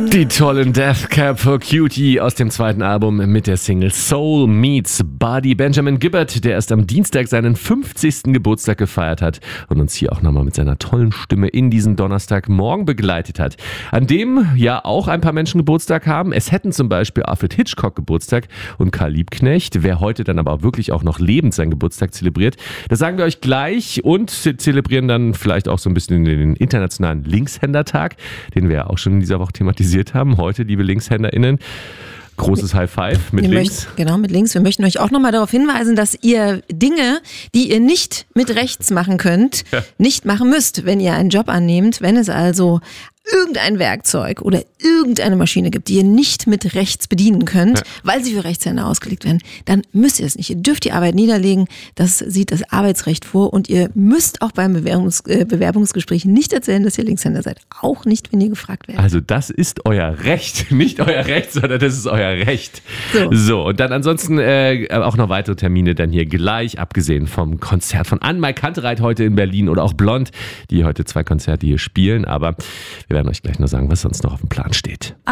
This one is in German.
Die tollen Death Cab for Cutie aus dem zweiten Album mit der Single Soul Meets Body. Benjamin Gibbard, der erst am Dienstag seinen 50. Geburtstag gefeiert hat und uns hier auch nochmal mit seiner tollen Stimme in diesen Donnerstagmorgen begleitet hat. An dem ja auch ein paar Menschen Geburtstag haben. Es hätten zum Beispiel Alfred Hitchcock Geburtstag und Karl Liebknecht. Wer heute dann aber wirklich auch noch lebend seinen Geburtstag zelebriert, das sagen wir euch gleich und zelebrieren dann vielleicht auch so ein bisschen den internationalen Linkshändertag, den wir ja auch schon in dieser Woche thematisiert haben. Heute, liebe LinkshänderInnen, großes High Five mit links. Genau, mit links. Wir möchten euch auch nochmal darauf hinweisen, dass ihr Dinge, die ihr nicht mit rechts machen könnt, nicht machen müsst, wenn ihr einen Job annehmt. Wenn es also irgendein Werkzeug oder irgendeine Maschine gibt, die ihr nicht mit rechts bedienen könnt, weil sie für Rechtshänder ausgelegt werden, dann müsst ihr es nicht. Ihr dürft die Arbeit niederlegen, das sieht das Arbeitsrecht vor und ihr müsst auch beim Bewerbungsgespräch nicht erzählen, dass ihr Linkshänder seid. Auch nicht, wenn ihr gefragt werdet. Also das ist euer Recht, nicht euer Recht, sondern das ist euer Recht. So und dann ansonsten auch noch weitere Termine dann hier gleich, abgesehen vom Konzert von Anne-Mai Kantereit heute in Berlin oder auch Blond, die heute 2 Konzerte hier spielen, aber wir werden euch gleich noch sagen, was sonst noch auf dem Plan steht.